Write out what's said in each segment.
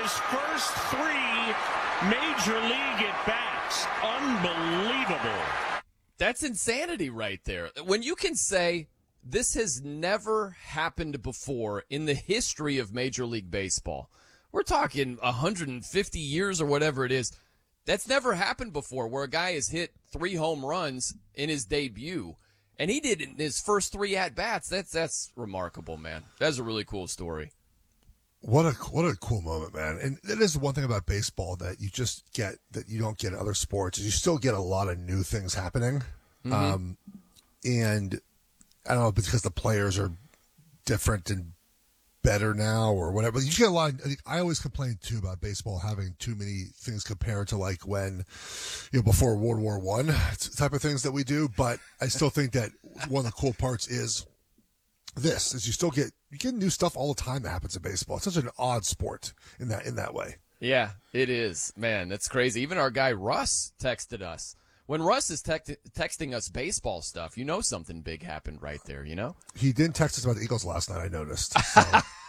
his first 3 major league at-bats. Unbelievable. That's insanity right there. When you can say this has never happened before in the history of Major League Baseball. We're talking 150 years or whatever it is. That's never happened before where a guy has hit 3 home runs in his debut. And he did it in his first 3 at-bats. That's remarkable, man. That's a really cool story. What a cool moment, man. And that is the one thing about baseball that you just get that you don't get in other sports is you still get a lot of new things happening. Mm-hmm. And I don't know, because the players are different and better now or whatever. You get a lot. I always complain too about baseball having too many things compared to like when, before World War I type of things that we do. But I still think that one of the cool parts is you get new stuff all the time that happens in baseball. It's such an odd sport in that way. Yeah, it is, man. That's crazy. Even our guy Russ texted us. When Russ is texting us baseball stuff, something big happened right there, He didn't text us about the Eagles last night, I noticed. So.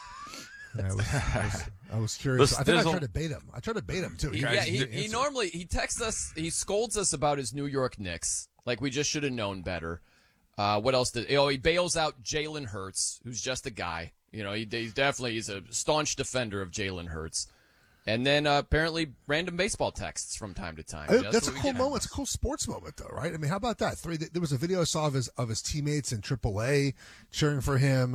I was curious. I tried to bait him. I tried to bait him, too. He normally texts us, he scolds us about his New York Knicks, like we just should have known better. What else he bails out Jalen Hurts, who's just a guy. He's a staunch defender of Jalen Hurts. And then apparently random baseball texts from time to time. That's a cool moment. It's a cool sports moment, though, right? I mean, how about that? There was a video I saw of his teammates in AAA cheering for him.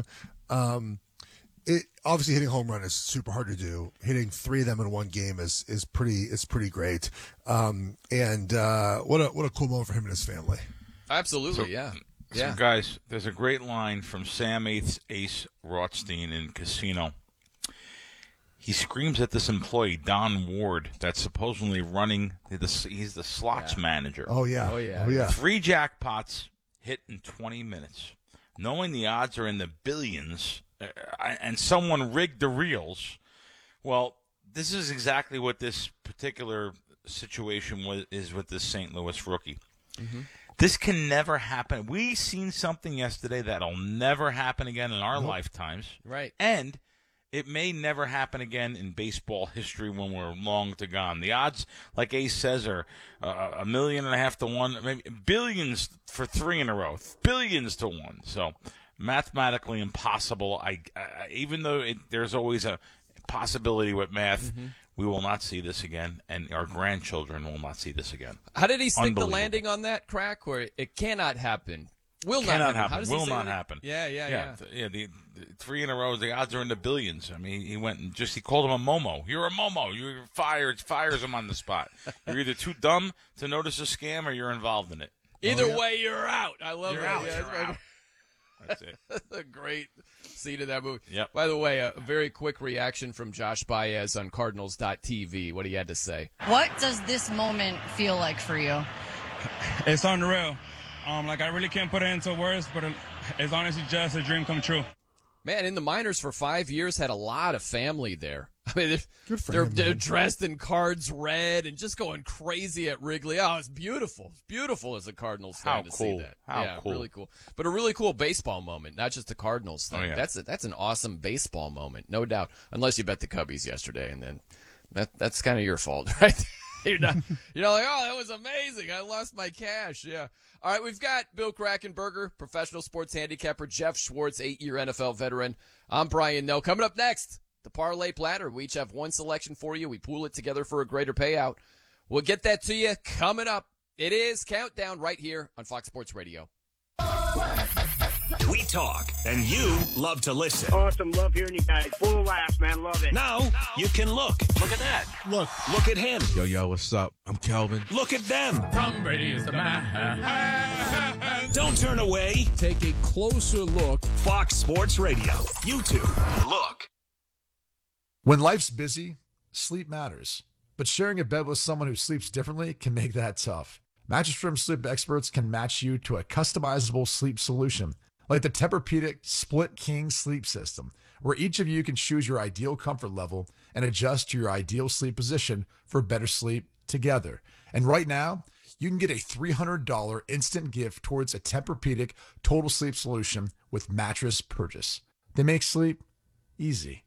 Obviously hitting a home run is super hard to do. Hitting 3 of them in one game is pretty great. And what a cool moment for him and his family. Absolutely, yeah. So guys, there's a great line from Sam Ace Rothstein in Casino. He screams at this employee, Don Ward, that's supposedly running. He's the slots manager. Oh, yeah. 3 jackpots hit in 20 minutes. Knowing the odds are in the billions, and someone rigged the reels, well, this is exactly what this particular situation is with this St. Louis rookie. Mm-hmm. This can never happen. We seen something yesterday that'll never happen again in our lifetimes. Right. And it may never happen again in baseball history when we're long to gone. The odds, like Ace says, are 1.5 million to 1, maybe billions for 3 in a row, billions to 1. So mathematically impossible. Even though there's always a possibility with math, we will not see this again, and our grandchildren will not see this again. How did he stick the landing on that, Crack? Where it cannot happen. Will not happen. Will not happen. Yeah. The 3 in a row, the odds are in the billions. I mean, he went and he called him a Momo. You're a Momo. You're fired. Fires him on the spot. You're either too dumb to notice a scam or you're involved in it. Either way, you're out. I love it. You're out. That's it. That's a great scene of that movie. Yep. By the way, a very quick reaction from Josh Baez on Cardinals.tv. What he had to say. What does this moment feel like for you? It's unreal. I really can't put it into words, but it's honestly just a dream come true. Man, in the minors for 5 years, had a lot of family there. I mean, they're dressed in Cards red and just going crazy at Wrigley. Oh, it's beautiful. It's beautiful as a Cardinals fan to see that. How cool. Really cool. But a really cool baseball moment, not just a Cardinals thing. Oh, yeah. That's an awesome baseball moment, no doubt. Unless you bet the Cubbies yesterday, and then that's kind of your fault, right? You're like, oh, that was amazing. I lost my cash. Yeah. All right, we've got Bill Krackomberger, professional sports handicapper, Jeff Schwartz, 8-year NFL veteran. I'm Brian Noe. Coming up next, the Parlay Platter. We each have one selection for you. We pool it together for a greater payout. We'll get that to you coming up. It is Countdown right here on Fox Sports Radio. We talk, and you love to listen. Awesome. Love hearing you guys. Full of laughs, man. Love it. Now, you can look. Look at that. Look at him. Yo, what's up? I'm Kelvin. Look at them. Tom Brady is the man. Don't turn away. Take a closer look. Fox Sports Radio. YouTube. Look. When life's busy, sleep matters. But sharing a bed with someone who sleeps differently can make that tough. Mattress Firm sleep experts can match you to a customizable sleep solution, like the Tempur-Pedic Split King Sleep System, where each of you can choose your ideal comfort level and adjust to your ideal sleep position for better sleep together. And right now, you can get a $300 instant gift towards a Tempur-Pedic Total Sleep Solution with mattress purchase. They make sleep easy.